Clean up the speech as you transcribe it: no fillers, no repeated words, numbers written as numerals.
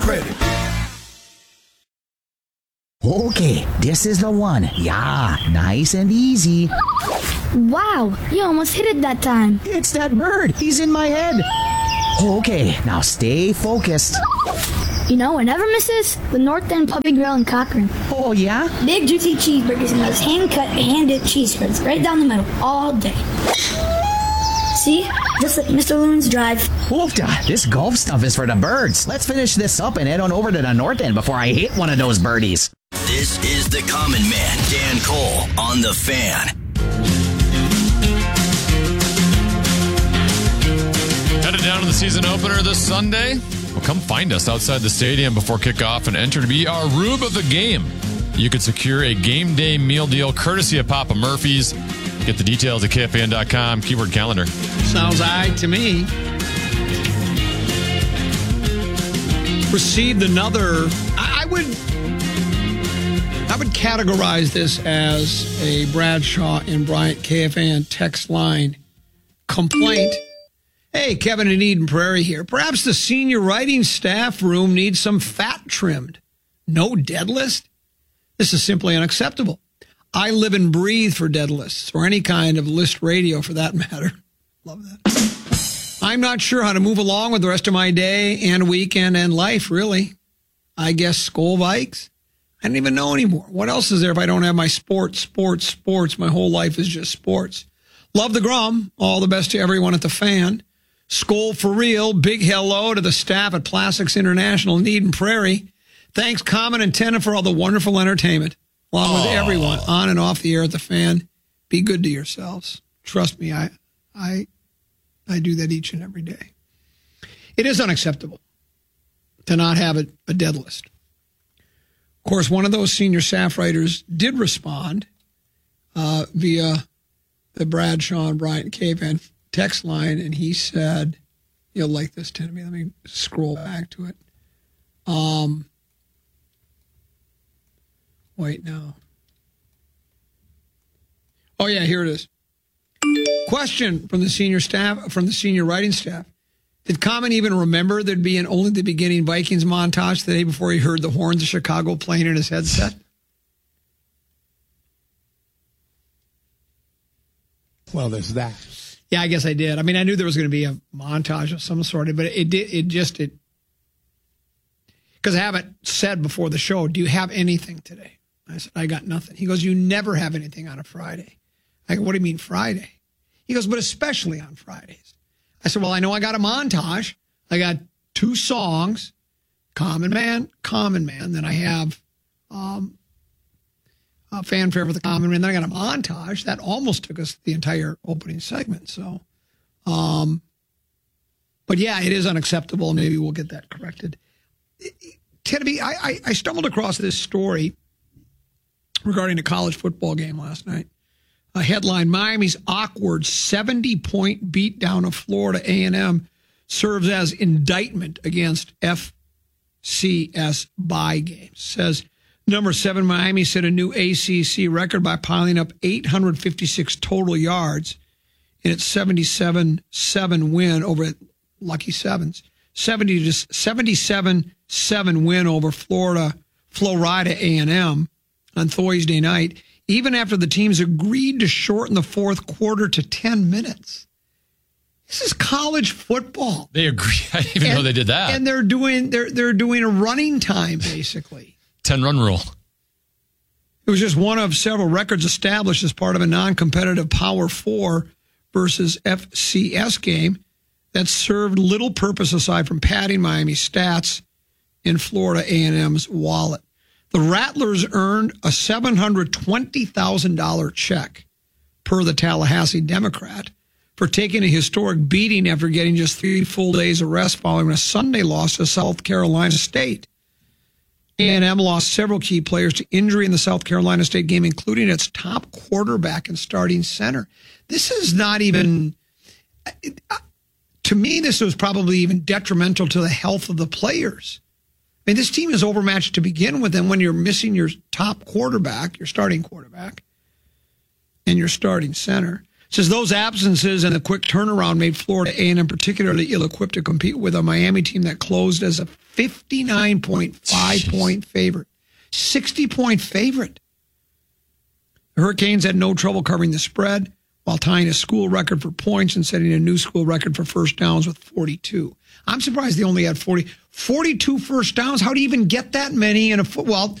Credit. Okay, this is the one. Yeah, nice and easy. Wow, you almost hit it that time. It's that bird. He's in my head. Okay, now stay focused. You know what never misses? The North End Puppy Grill in Cochrane. Oh, yeah? Big juicy cheeseburgers and those hand-cut, hand-dipped cheese spreads right down the middle all day. See? Just like Mr. Loon's Drive. Oofta, this golf stuff is for the birds. Let's finish this up and head on over to the North End before I hit one of those birdies. This is the Common Man, Dan Cole, on The Fan. Headed down to the season opener this Sunday? Well, come find us outside the stadium before kickoff and enter to be our Rube of the Game. You could secure a game day meal deal courtesy of Papa Murphy's. Get the details at KFAN.com, keyword calendar. Sounds all right to me. Received another, I would categorize this as a Bradshaw and Bryant KFAN text line complaint. Hey, Kevin in Eden Prairie here. Perhaps the senior writing staff room needs some fat trimmed. No dead list? This is simply unacceptable. I live and breathe for dead lists, or any kind of list radio for that matter. Love that. I'm not sure how to move along with the rest of my day and weekend and life, really. I guess Skol Vikes? I don't even know anymore. What else is there if I don't have my sports? My whole life is just sports. Love the Grum. All the best to everyone at the Fan. Skol for real. Big hello to the staff at Plastics International in Eden Prairie. Thanks, Common and Tenant, for all the wonderful entertainment. Along with everyone on and off the air at the Fan. Be good to yourselves. Trust me, I do that each and every day. It is unacceptable to not have a dead list. Of course, one of those senior staff writers did respond via the Bradshaw and Bryant KFAN text line, and he said, you'll like this, Tim. Let me scroll back to it. Wait, no. Oh, yeah, here it is. Question from the senior staff, from the senior writing staff. Did Common even remember there'd be an Only the Beginning Vikings montage the day before he heard the horns of Chicago playing in his headset? Well, there's that. Yeah, I guess I did. I mean, I knew there was going to be a montage of some sort, but it because I haven't said before the show, do you have anything today? I said, I got nothing. He goes, you never have anything on a Friday. I go, what do you mean Friday? He goes, but especially on Fridays. I said, well, I know I got a montage. I got 2 songs, Common Man. Then I have a fanfare for the Common Man. Then I got a montage. That almost took us the entire opening segment. So, but yeah, it is unacceptable. Maybe we'll get that corrected. Tenneby, I stumbled across this story regarding a college football game last night. A headline, Miami's awkward 70-point beatdown of Florida A&M serves as indictment against FCS bye games. Says, number 7, Miami set a new ACC record by piling up 856 total yards in its 77-7 win over Lucky Sevens. 77-7 win over Florida A&M on Thursday night, even after the teams agreed to shorten the fourth quarter to 10 minutes. This is college football. They agree. I didn't even know they did that. And they're doing a running time, basically. 10-run rule. It was just one of several records established as part of a non-competitive Power 4 versus FCS game that served little purpose aside from padding Miami's stats in Florida A&M's wallet. The Rattlers earned a $720,000 check, per the Tallahassee Democrat, for taking a historic beating after getting just 3 full days of rest following a Sunday loss to South Carolina State. A&M lost several key players to injury in the South Carolina State game, including its top quarterback and starting center. This is not even... To me, this was probably even detrimental to the health of the players. I mean, this team is overmatched to begin with, and when you're missing your top quarterback, your starting quarterback, and your starting center, it says those absences and the quick turnaround made Florida A&M particularly ill-equipped to compete with a Miami team that closed as a 59.5 point favorite. 60-point favorite. The Hurricanes had no trouble covering the spread while tying a school record for points and setting a new school record for first downs with 42. I'm surprised they only had 42 first downs. How do you even get that many in a well,